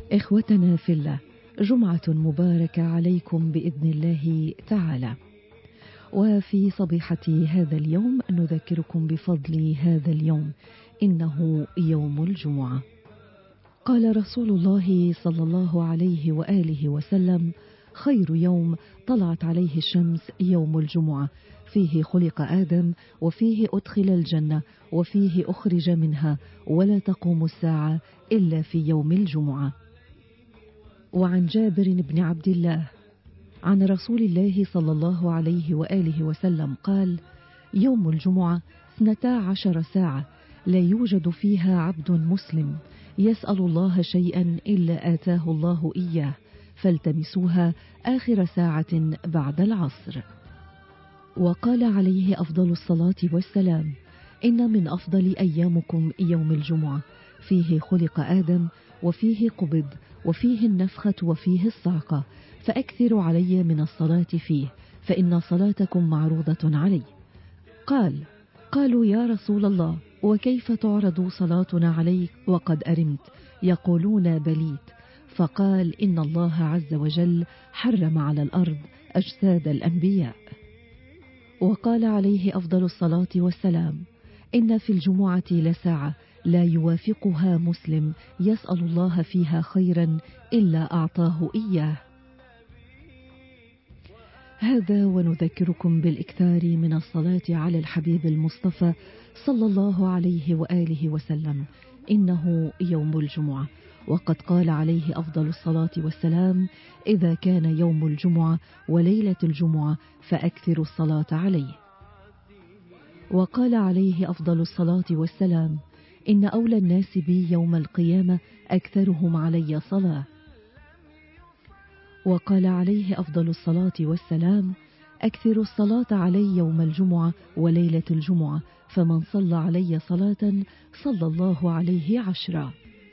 إخوتنا في الله، جمعة مباركة عليكم بإذن الله تعالى. وفي صبيحة هذا اليوم نذكركم بفضل هذا اليوم، إنه يوم الجمعة. قال رسول الله صلى الله عليه وآله وسلم: خير يوم طلعت عليه الشمس يوم الجمعة، فيه خلق آدم، وفيه أدخل الجنة، وفيه أخرج منها، ولا تقوم الساعة إلا في يوم الجمعة. وعن جابر بن عبد الله عن رسول الله صلى الله عليه وآله وسلم قال: يوم الجمعة 12 ساعة لا يوجد فيها عبد مسلم يسأل الله شيئا إلا آتاه الله إياه، فالتمسوها آخر ساعة بعد العصر. وقال عليه أفضل الصلاة والسلام: إن من أفضل أيامكم يوم الجمعة، فيه خلق آدم، وفيه قبض، وفيه النفخة، وفيه الصعقة، فأكثروا علي من الصلاة فيه، فإن صلاتكم معروضة علي. قالوا يا رسول الله، وكيف تعرض صلاتنا عليك وقد أرمت؟ يقولون بليت. فقال: إن الله عز وجل حرم على الأرض أجساد الأنبياء. وقال عليه أفضل الصلاة والسلام: إن في الجمعة لساعة لا يوافقها مسلم يسأل الله فيها خيرا إلا أعطاه إياه. هذا ونذكركم بالإكثار من الصلاة على الحبيب المصطفى صلى الله عليه وآله وسلم، إنه يوم الجمعة. وقد قال عليه أفضل الصلاة والسلام: إذا كان يوم الجمعة وليلة الجمعة فأكثروا الصلاة عليه. وقال عليه أفضل الصلاة والسلام: إن أولى الناس بي يوم القيامة أكثرهم علي صلاة. وقال عليه أفضل الصلاة والسلام: أكثروا الصلاة علي يوم الجمعة وليلة الجمعة، فمن صلى علي صلاة صلى الله عليه 10.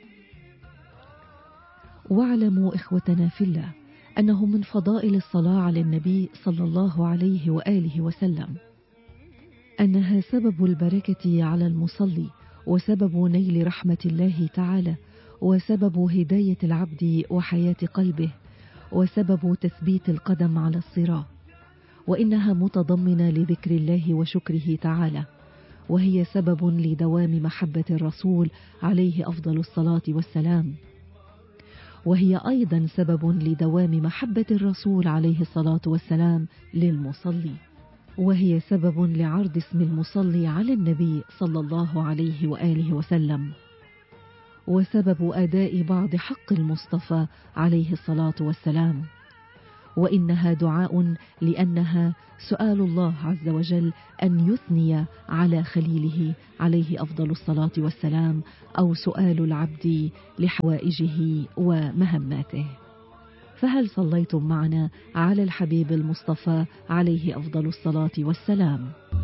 واعلموا إخوتنا في الله أنه من فضائل الصلاة على النبي صلى الله عليه وآله وسلم أنها سبب البركة على المصلي، وسبب نيل رحمة الله تعالى، وسبب هداية العبد وحياة قلبه، وسبب تثبيت القدم على الصراط. وإنها متضمنة لذكر الله وشكره تعالى، وهي سبب لدوام محبة الرسول عليه أفضل الصلاة والسلام، وهي أيضا سبب لدوام محبة الرسول عليه الصلاة والسلام للمصلي، وهي سبب لعرض اسم المصلي على النبي صلى الله عليه وآله وسلم، وسبب أداء بعض حق المصطفى عليه الصلاة والسلام. وإنها دعاء لأنها سؤال الله عز وجل أن يثني على خليله عليه أفضل الصلاة والسلام، أو سؤال العبد لحوائجه ومهماته. فهل صليتم معنا على الحبيب المصطفى عليه أفضل الصلاة والسلام؟